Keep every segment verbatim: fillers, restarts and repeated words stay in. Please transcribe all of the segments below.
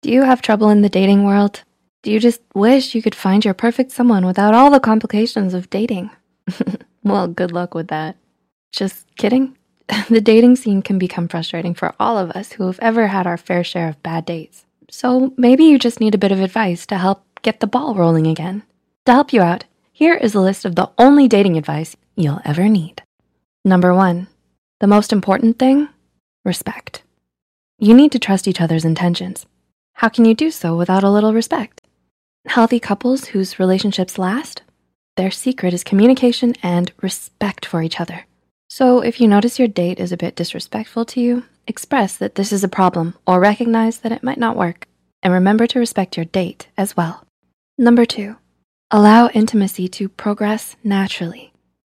Do you have trouble in the dating world? Do you just wish you could find your perfect someone without all the complications of dating? Well, good luck with that. Just kidding. The dating scene can become frustrating for all of us who have ever had our fair share of bad dates. So maybe you just need a bit of advice to help get the ball rolling again. To help you out, here is a list of the only dating advice you'll ever need. Number one, the most important thing, respect. You need to trust each other's intentions. How can you do so without a little respect? Healthy couples whose relationships last, their secret is communication and respect for each other. So if you notice your date is a bit disrespectful to you, express that this is a problem or recognize that it might not work. And remember to respect your date as well. Number two, allow intimacy to progress naturally.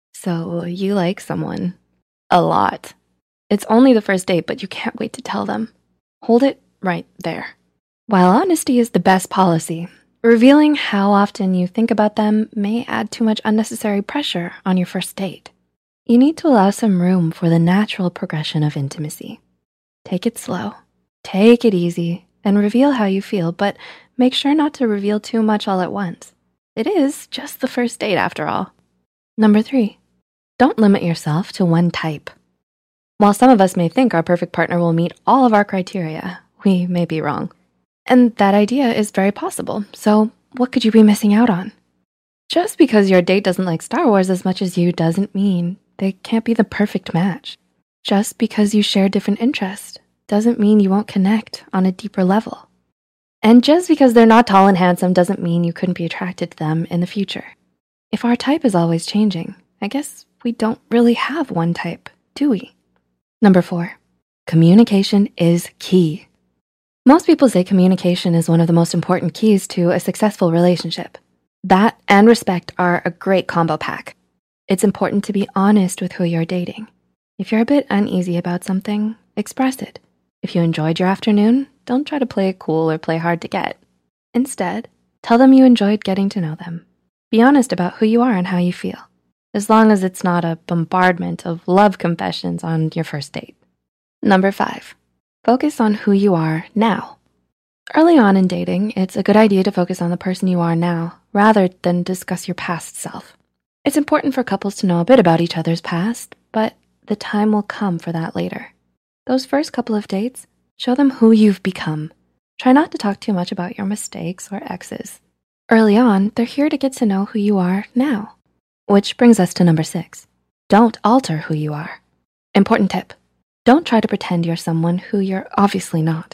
So you like someone a lot. It's only the first date, but you can't wait to tell them. Hold it right there. While honesty is the best policy, revealing how often you think about them may add too much unnecessary pressure on your first date. You need to allow some room for the natural progression of intimacy. Take it slow, take it easy, and reveal how you feel, but make sure not to reveal too much all at once. It is just the first date after all. Number three, don't limit yourself to one type. While some of us may think our perfect partner will meet all of our criteria, we may be wrong. And that idea is very possible, so what could you be missing out on? Just because your date doesn't like Star Wars as much as you doesn't mean they can't be the perfect match. Just because you share different interests doesn't mean you won't connect on a deeper level. And just because they're not tall and handsome doesn't mean you couldn't be attracted to them in the future. If our type is always changing, I guess we don't really have one type, do we? Number four, communication is key. Most people say communication is one of the most important keys to a successful relationship. That and respect are a great combo pack. It's important to be honest with who you're dating. If you're a bit uneasy about something, express it. If you enjoyed your afternoon, don't try to play it cool or play hard to get. Instead, tell them you enjoyed getting to know them. Be honest about who you are and how you feel, as long as it's not a bombardment of love confessions on your first date. Number five, focus on who you are now. Early on in dating, it's a good idea to focus on the person you are now, rather than discuss your past self. It's important for couples to know a bit about each other's past, but the time will come for that later. Those first couple of dates, show them who you've become. Try not to talk too much about your mistakes or exes. Early on, they're here to get to know who you are now. Which brings us to number six. Don't alter who you are. Important tip. Don't try to pretend you're someone who you're obviously not.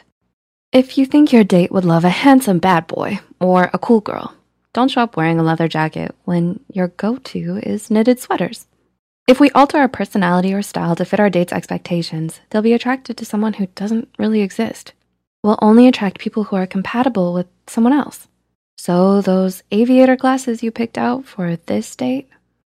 If you think your date would love a handsome bad boy or a cool girl, don't show up wearing a leather jacket when your go-to is knitted sweaters. If we alter our personality or style to fit our date's expectations, they'll be attracted to someone who doesn't really exist. We'll only attract people who are compatible with someone else. So those aviator glasses you picked out for this date,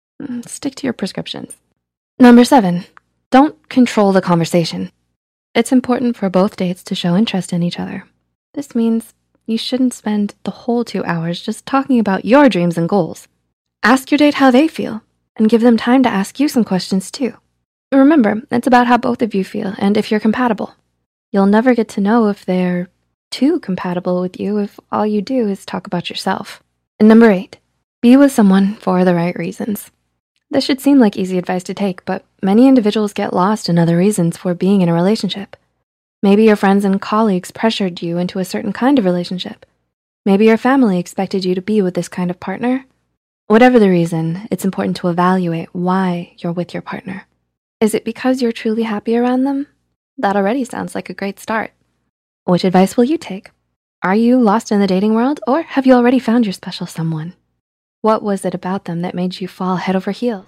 stick to your prescriptions. Number seven, don't control the conversation. It's important for both dates to show interest in each other. This means you shouldn't spend the whole two hours just talking about your dreams and goals. Ask your date how they feel and give them time to ask you some questions too. Remember, it's about how both of you feel and if you're compatible. You'll never get to know if they're too compatible with you if all you do is talk about yourself. And number eight, be with someone for the right reasons. This should seem like easy advice to take, but many individuals get lost in other reasons for being in a relationship. Maybe your friends and colleagues pressured you into a certain kind of relationship. Maybe your family expected you to be with this kind of partner. Whatever the reason, it's important to evaluate why you're with your partner. Is it because you're truly happy around them? That already sounds like a great start. Which advice will you take? Are you lost in the dating world, or have you already found your special someone? What was it about them that made you fall head over heels?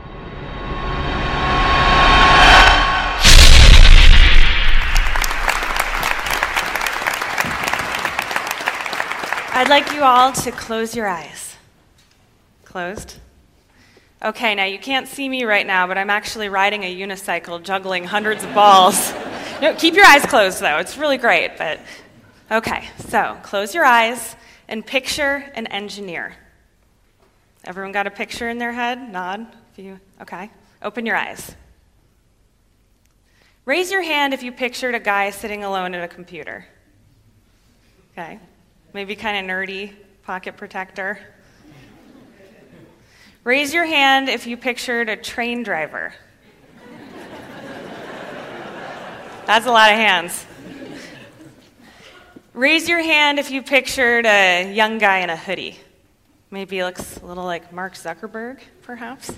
I'd like you all to close your eyes. Closed? Okay, now you can't see me right now, but I'm actually riding a unicycle juggling hundreds of balls. No, keep your eyes closed though, it's really great, but okay, so close your eyes and picture an engineer. Everyone got a picture in their head? Nod. If you, okay. Open your eyes. Raise your hand if you pictured a guy sitting alone at a computer. Okay. Maybe kind of nerdy, pocket protector. Raise your hand if you pictured a train driver. That's a lot of hands. Raise your hand if you pictured a young guy in a hoodie. Maybe he looks a little like Mark Zuckerberg, perhaps.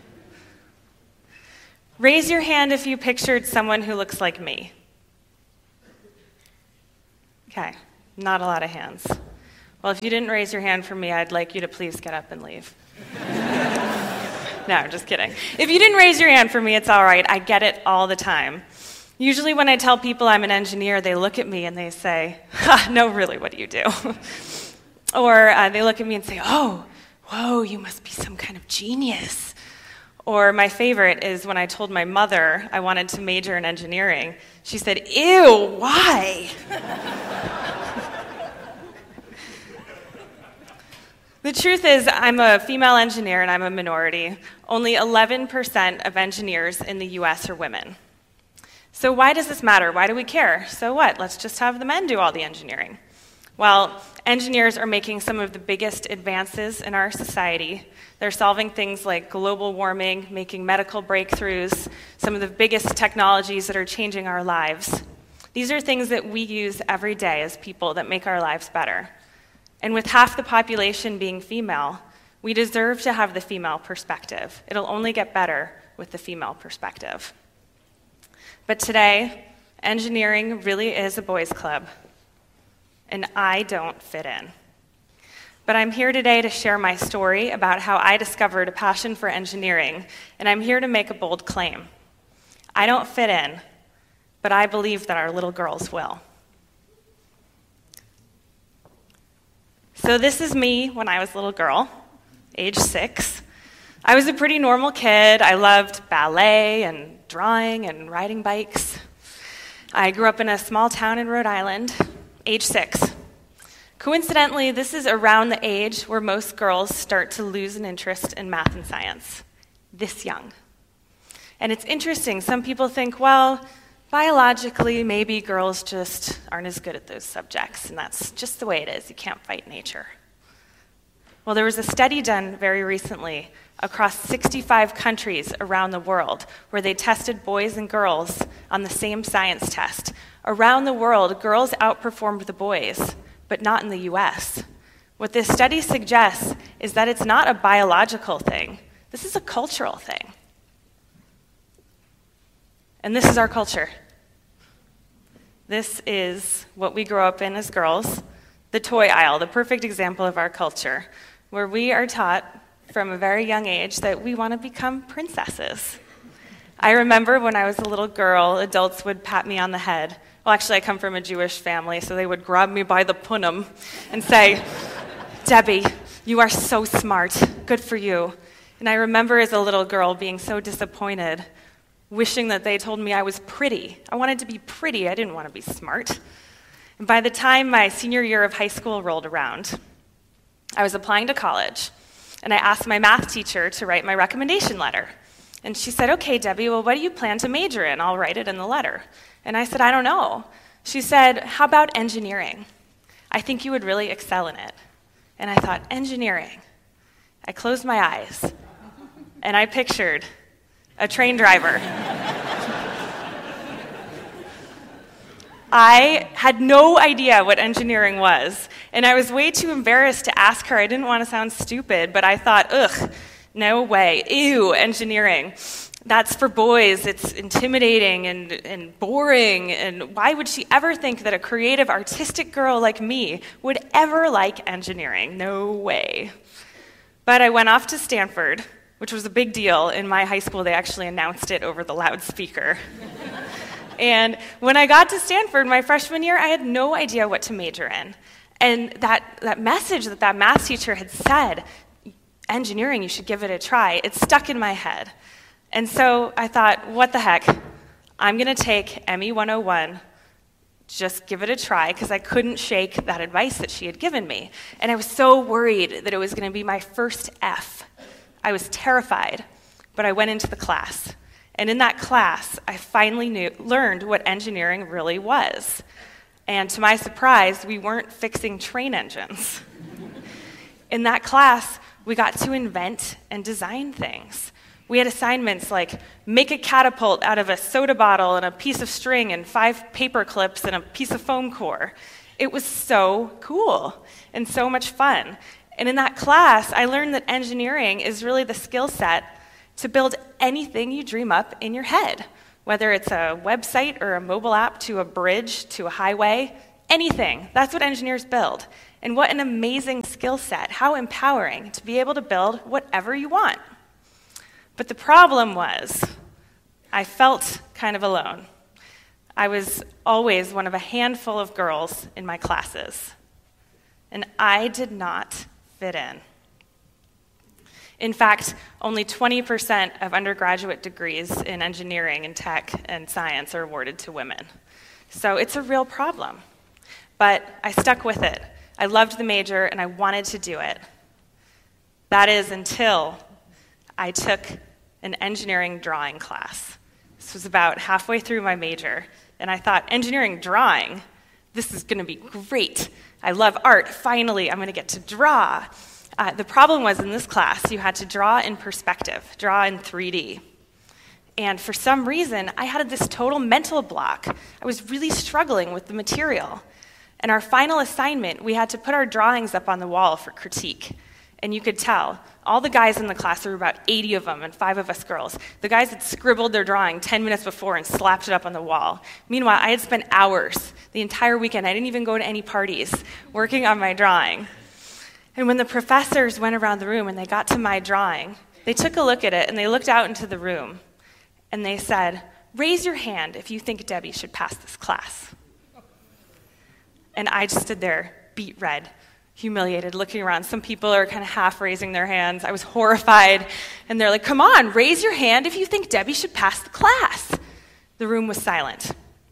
Raise your hand if you pictured someone who looks like me. Okay, not a lot of hands. Well, if you didn't raise your hand for me, I'd like you to please get up and leave. No, I'm just kidding. If you didn't raise your hand for me, it's all right. I get it all the time. Usually when I tell people I'm an engineer, they look at me and they say, ha, no, really, what do you do? Or uh, they look at me and say, oh, whoa, you must be some kind of genius. Or my favorite is when I told my mother I wanted to major in engineering. She said, ew, why? The truth is, I'm a female engineer and I'm a minority. Only eleven percent of engineers in the U S are women. So why does this matter? Why do we care? So what? Let's just have the men do all the engineering. Well, engineers are making some of the biggest advances in our society. They're solving things like global warming, making medical breakthroughs, some of the biggest technologies that are changing our lives. These are things that we use every day as people that make our lives better. And with half the population being female, we deserve to have the female perspective. It'll only get better with the female perspective. But today, engineering really is a boys' club, and I don't fit in. But I'm here today to share my story about how I discovered a passion for engineering, and I'm here to make a bold claim. I don't fit in, but I believe that our little girls will. So this is me when I was a little girl, age six. I was a pretty normal kid. I loved ballet and drawing and riding bikes. I grew up in a small town in Rhode Island, age six. Coincidentally, this is around the age where most girls start to lose an interest in math and science, this young. And it's interesting, some people think, well, biologically, maybe girls just aren't as good at those subjects, and that's just the way it is. You can't fight nature. Well, there was a study done very recently across sixty-five countries around the world where they tested boys and girls on the same science test. Around the world, girls outperformed the boys, but not in the U S. What this study suggests is that it's not a biological thing. This is a cultural thing. And this is our culture. This is what we grow up in as girls, the toy aisle, the perfect example of our culture, where we are taught from a very young age that we want to become princesses. I remember when I was a little girl, adults would pat me on the head. Well, actually, I come from a Jewish family, so they would grab me by the punim and say, Debbie, you are so smart. Good for you. And I remember as a little girl being so disappointed, wishing that they told me I was pretty. I wanted to be pretty. I didn't want to be smart. And by the time my senior year of high school rolled around, I was applying to college, and I asked my math teacher to write my recommendation letter. And she said, okay, Debbie, well, what do you plan to major in? I'll write it in the letter. And I said, I don't know. She said, how about engineering? I think you would really excel in it. And I thought, engineering. I closed my eyes, and I pictured a train driver. I had no idea what engineering was, and I was way too embarrassed to ask her. I didn't want to sound stupid, but I thought, ugh, no way, ew, engineering. That's for boys, it's intimidating and, and boring, and why would she ever think that a creative, artistic girl like me would ever like engineering? No way. But I went off to Stanford, which was a big deal. In my high school, they actually announced it over the loudspeaker. And when I got to Stanford my freshman year, I had no idea what to major in. And that, that message that that math teacher had said, engineering, you should give it a try, it stuck in my head. And so I thought, what the heck? I'm going to take M E one oh one, just give it a try, because I couldn't shake that advice that she had given me. And I was so worried that it was going to be my first F. I was terrified, but I went into the class. And in that class, I finally knew, learned what engineering really was. And to my surprise, we weren't fixing train engines. In that class, we got to invent and design things. We had assignments like make a catapult out of a soda bottle and a piece of string and five paper clips and a piece of foam core. It was so cool and so much fun. And in that class, I learned that engineering is really the skill set to build anything you dream up in your head, whether it's a website or a mobile app to a bridge to a highway, anything. That's what engineers build. And what an amazing skill set, how empowering to be able to build whatever you want. But the problem was, I felt kind of alone. I was always one of a handful of girls in my classes, and I did not fit in. In fact, only twenty percent of undergraduate degrees in engineering and tech and science are awarded to women. So it's a real problem. But I stuck with it. I loved the major, and I wanted to do it. That is until I took an engineering drawing class. This was about halfway through my major, and I thought, engineering drawing, this is going to be great. I love art. Finally, I'm going to get to draw. Uh, the problem was in this class, you had to draw in perspective, draw in three D. And for some reason, I had this total mental block. I was really struggling with the material. And our final assignment, we had to put our drawings up on the wall for critique. And you could tell, all the guys in the class, there were about eighty of them and five of us girls. The guys had scribbled their drawing ten minutes before and slapped it up on the wall. Meanwhile, I had spent hours, the entire weekend, I didn't even go to any parties, working on my drawing. And when the professors went around the room and they got to my drawing, they took a look at it and they looked out into the room and they said, raise your hand if you think Debbie should pass this class. And I just stood there, beet red, humiliated, looking around. Some people are kind of half raising their hands. I was horrified. And they're like, come on, raise your hand if you think Debbie should pass the class. The room was silent.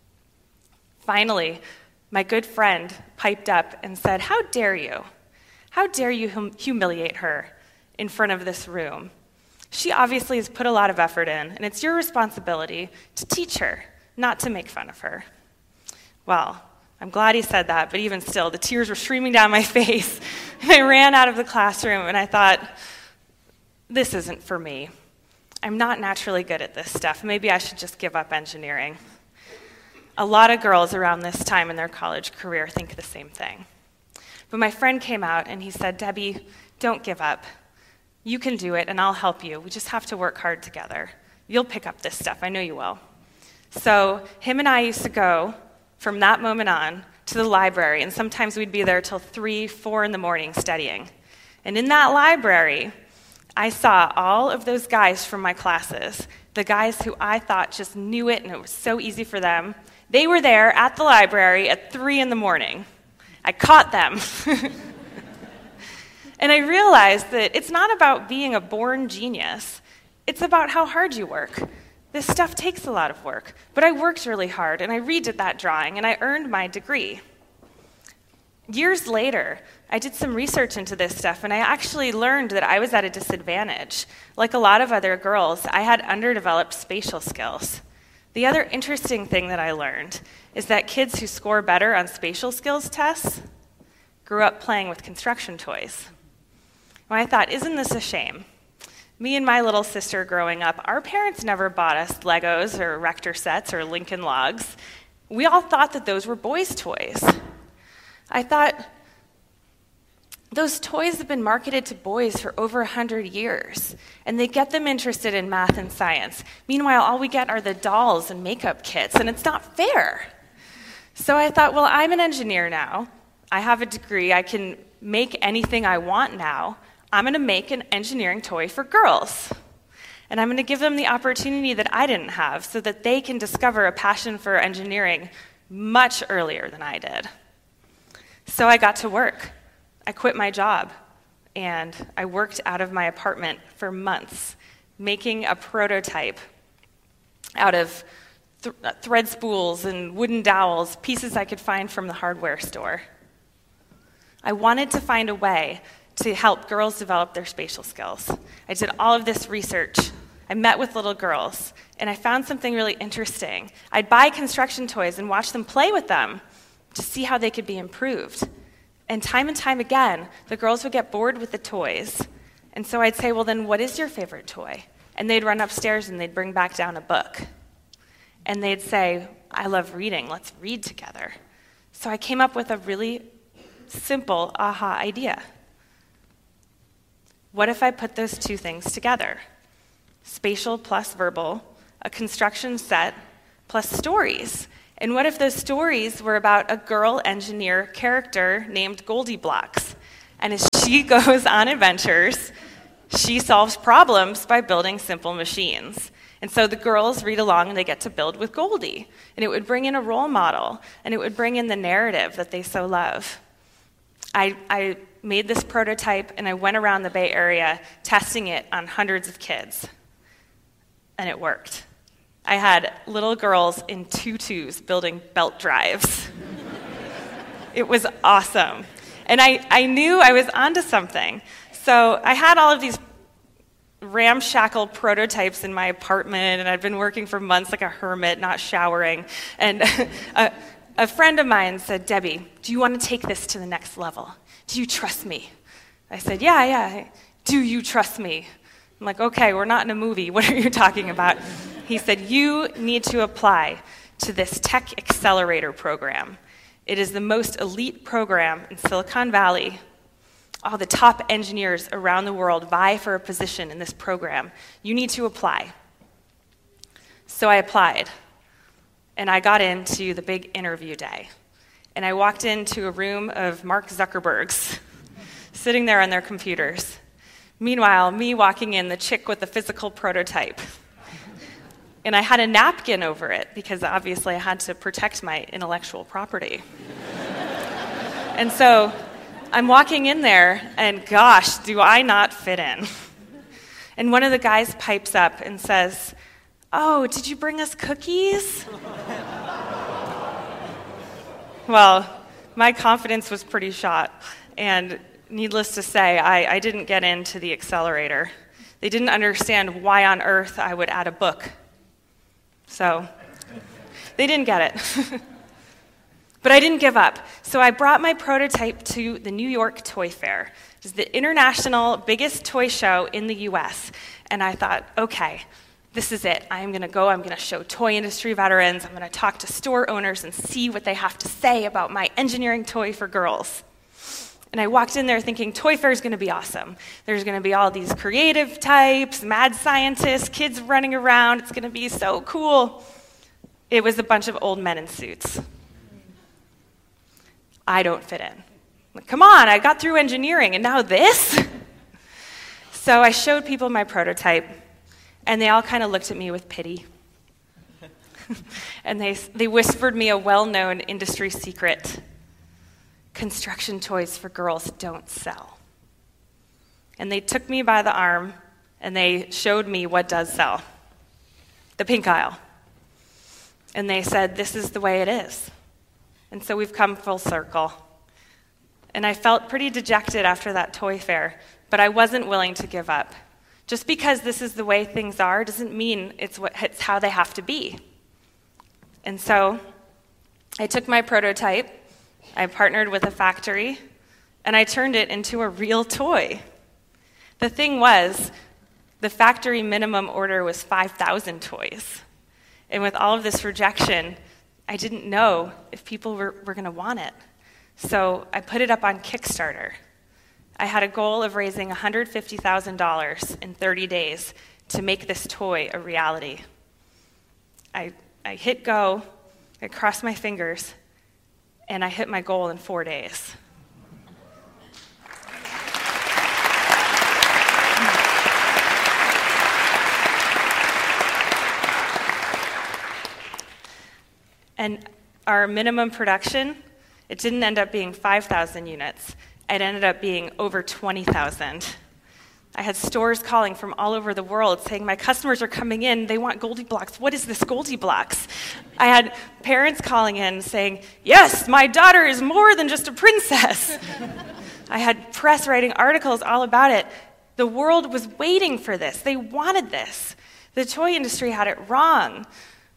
Finally, my good friend piped up and said, how dare you? How dare you hum- humiliate her in front of this room? She obviously has put a lot of effort in, and it's your responsibility to teach her, not to make fun of her. Well, I'm glad he said that, but even still, the tears were streaming down my face, and I ran out of the classroom, and I thought, this isn't for me. I'm not naturally good at this stuff. Maybe I should just give up engineering. A lot of girls around this time in their college career think the same thing. But my friend came out and he said, Debbie, don't give up. You can do it and I'll help you. We just have to work hard together. You'll pick up this stuff. I know you will. So him and I used to go from that moment on to the library, and sometimes we'd be there till three, four in the morning studying. And in that library, I saw all of those guys from my classes, the guys who I thought just knew it and it was so easy for them. They were there at the library at three in the morning. I caught them. And I realized that it's not about being a born genius. It's about how hard you work. This stuff takes a lot of work. But I worked really hard, and I redid that drawing, and I earned my degree. Years later, I did some research into this stuff, and I actually learned that I was at a disadvantage. Like a lot of other girls, I had underdeveloped spatial skills. The other interesting thing that I learned is that kids who score better on spatial skills tests grew up playing with construction toys. Well, I thought, isn't this a shame? Me and my little sister growing up, our parents never bought us Legos or Rector sets or Lincoln Logs. We all thought that those were boys' toys. I thought, those toys have been marketed to boys for over one hundred years, and they get them interested in math and science. Meanwhile, all we get are the dolls and makeup kits, and it's not fair. So I thought, well, I'm an engineer now. I have a degree. I can make anything I want now. I'm going to make an engineering toy for girls. And I'm going to give them the opportunity that I didn't have so that they can discover a passion for engineering much earlier than I did. So I got to work. I quit my job, and I worked out of my apartment for months, making a prototype out of th- thread spools and wooden dowels, pieces I could find from the hardware store. I wanted to find a way to help girls develop their spatial skills. I did all of this research. I met with little girls, and I found something really interesting. I'd buy construction toys and watch them play with them. to see how they could be improved. And time and time again, the girls would get bored with the toys. And so I'd say, well, then what is your favorite toy? And they'd run upstairs and they'd bring back down a book. And they'd say, I love reading, let's read together. So I came up with a really simple aha idea. What if I put those two things together? Spatial plus verbal, a construction set plus stories. And what if those stories were about a girl engineer character named Goldilocks? And as she goes on adventures, she solves problems by building simple machines. And so the girls read along and they get to build with Goldie. And it would bring in a role model, and it would bring in the narrative that they so love. I, I made this prototype, and I went around the Bay Area testing it on hundreds of kids. And it worked. I had little girls in tutus building belt drives. It was awesome. And I, I knew I was onto something. So I had all of these ramshackle prototypes in my apartment, and I'd been working for months like a hermit, not showering. And a, a friend of mine said, Debbie, do you want to take this to the next level? Do you trust me? I said, yeah, yeah. Do you trust me? I'm like, okay, we're not in a movie. What are you talking about? He said, you need to apply to this tech accelerator program. It is the most elite program in Silicon Valley. All the top engineers around the world vie for a position in this program. You need to apply. So I applied, and I got into the big interview day. And I walked into a room of Mark Zuckerbergs sitting there on their computers. Meanwhile, me walking in, the chick with the physical prototype. And I had a napkin over it because obviously I had to protect my intellectual property. And so I'm walking in there, and gosh, do I not fit in. And one of the guys pipes up and says, oh, did you bring us cookies? Well, my confidence was pretty shot, and needless to say, I, I didn't get into the accelerator. They didn't understand why on earth I would add a book. So they didn't get it. But I didn't give up. So I brought my prototype to the New York Toy Fair. It is the international biggest toy show in the U S. And I thought, okay, this is it. I'm going to go. I'm going to show toy industry veterans. I'm going to talk to store owners and see what they have to say about my engineering toy for girls. And I walked in there thinking, Toy Fair is going to be awesome. There's going to be all these creative types, mad scientists, kids running around. It's going to be so cool. It was a bunch of old men in suits. I don't fit in. Like, come on, I got through engineering, and now this? So I showed people my prototype, and they all kind of looked at me with pity. And they, they whispered me a well-known industry secret. Construction toys for girls don't sell. And they took me by the arm, and they showed me what does sell. The pink aisle. And they said, this is the way it is. And so we've come full circle. And I felt pretty dejected after that toy fair, but I wasn't willing to give up. Just because this is the way things are doesn't mean it's, what, it's how they have to be. And so I took my prototype, I partnered with a factory, and I turned it into a real toy. The thing was, the factory minimum order was five thousand toys. And with all of this rejection, I didn't know if people were, were going to want it. So I put it up on Kickstarter. I had a goal of raising one hundred fifty thousand dollars in thirty days to make this toy a reality. I, I hit go, I crossed my fingers, and I hit my goal in four days. And our minimum production, it didn't end up being five thousand units. It ended up being over twenty thousand. I had stores calling from all over the world saying, my customers are coming in, they want Goldilocks. What is this Goldilocks? I had parents calling in saying, yes, my daughter is more than just a princess. I had press writing articles all about it. The world was waiting for this. They wanted this. The toy industry had it wrong.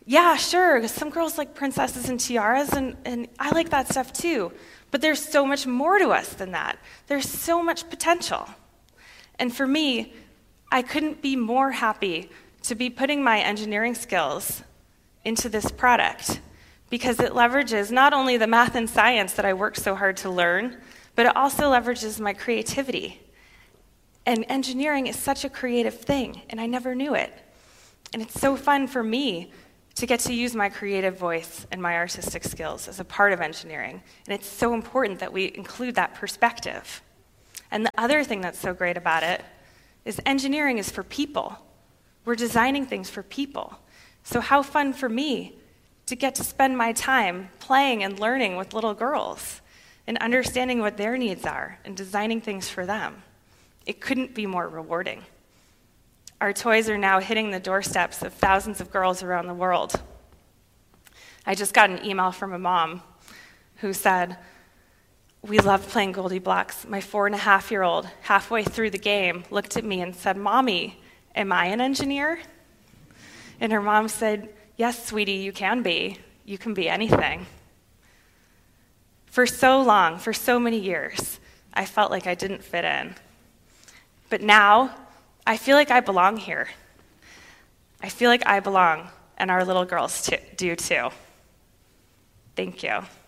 Yeah, sure, some girls like princesses and tiaras, and, and I like that stuff too. But there's so much more to us than that. There's so much potential. And for me, I couldn't be more happy to be putting my engineering skills into this product, because it leverages not only the math and science that I worked so hard to learn, but it also leverages my creativity. And engineering is such a creative thing, and I never knew it. And it's so fun for me to get to use my creative voice and my artistic skills as a part of engineering. And it's so important that we include that perspective. And the other thing that's so great about it is engineering is for people. We're designing things for people. So how fun for me to get to spend my time playing and learning with little girls and understanding what their needs are and designing things for them. It couldn't be more rewarding. Our toys are now hitting the doorsteps of thousands of girls around the world. I just got an email from a mom who said, "We loved playing Goldie Blocks. My four and a half year old, halfway through the game, looked at me and said, 'Mommy, am I an engineer?' And her mom said, 'Yes, sweetie, you can be. You can be anything.'" For so long, for so many years, I felt like I didn't fit in. But now, I feel like I belong here. I feel like I belong, and our little girls too, do too. Thank you.